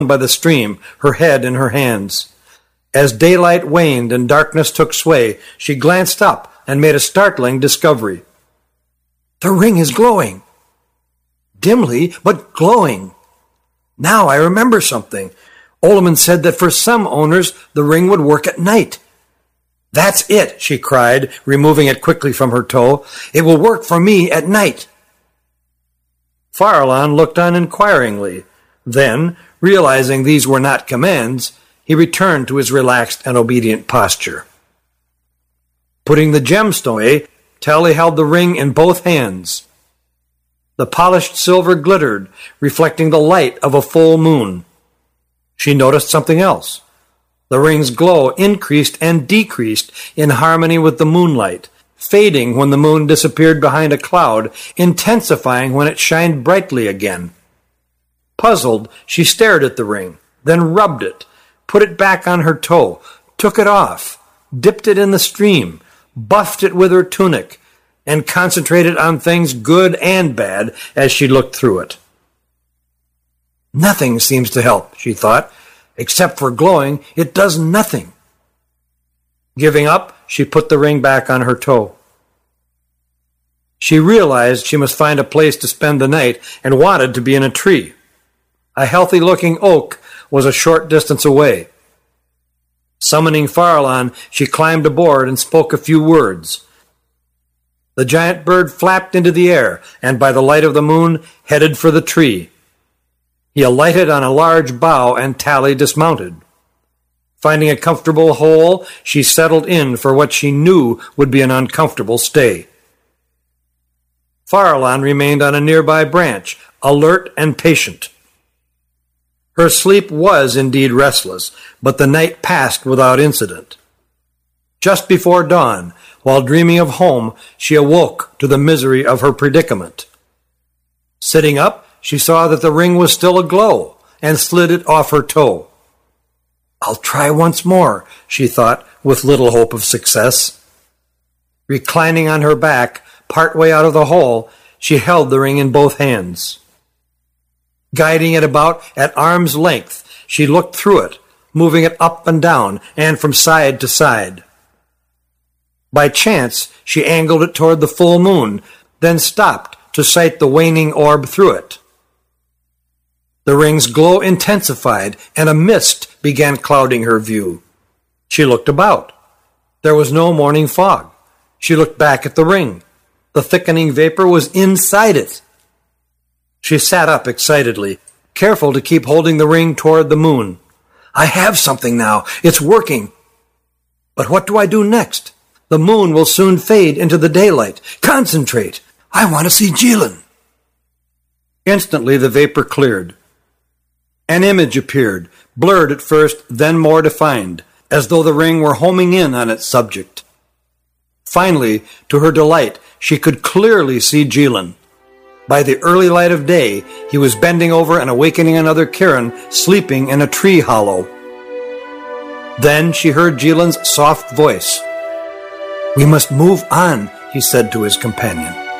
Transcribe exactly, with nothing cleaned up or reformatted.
by the stream, her head in her hands. As daylight waned and darkness took sway, she glanced up and made a startling discovery. The ring is glowing. Dimly, but glowing. Now I remember something. Oleman said that for some owners, the ring would work at night. That's it, she cried, removing it quickly from her toe. It will work for me at night. Farallon looked on inquiringly. Then, realizing these were not commands, he returned to his relaxed and obedient posture. Putting the gemstone away, Tally held the ring in both hands. The polished silver glittered, reflecting the light of a full moon. She noticed something else. The ring's glow increased and decreased in harmony with the moonlight, fading when the moon disappeared behind a cloud, intensifying when it shined brightly again. Puzzled, she stared at the ring, then rubbed it, put it back on her toe, took it off, dipped it in the stream, buffed it with her tunic, and concentrated on things good and bad as she looked through it. Nothing seems to help, she thought. Except for glowing, it does nothing. Giving up, she put the ring back on her toe. She realized she must find a place to spend the night and wanted to be in a tree. A healthy-looking oak was a short distance away. Summoning Farallon, she climbed aboard and spoke a few words. The giant bird flapped into the air, and by the light of the moon, headed for the tree. He alighted on a large bough, and Tally dismounted. Finding a comfortable hole, she settled in for what she knew would be an uncomfortable stay. Farallon remained on a nearby branch, alert and patient. Her sleep was indeed restless, but the night passed without incident. Just before dawn, while dreaming of home, she awoke to the misery of her predicament. Sitting up, she saw that the ring was still aglow, and slid it off her toe. I'll try once more, she thought, with little hope of success. Reclining on her back, partway out of the hole, she held the ring in both hands. Guiding it about at arm's length, she looked through it, moving it up and down, and from side to side. By chance, she angled it toward the full moon, then stopped to sight the waning orb through it. The ring's glow intensified, and a mist began clouding her view. She looked about. There was no morning fog. She looked back at the ring. The thickening vapor was inside it. She sat up excitedly, careful to keep holding the ring toward the moon. I have something now. It's working. But what do I do next? The moon will soon fade into the daylight. Concentrate. I want to see Jilin. Instantly the vapor cleared. An image appeared, blurred at first, then more defined, as though the ring were homing in on its subject. Finally, to her delight, she could clearly see Jilin. By the early light of day, he was bending over and awakening another Kirin, sleeping in a tree hollow. Then she heard Jilin's soft voice. We must move on, he said to his companion.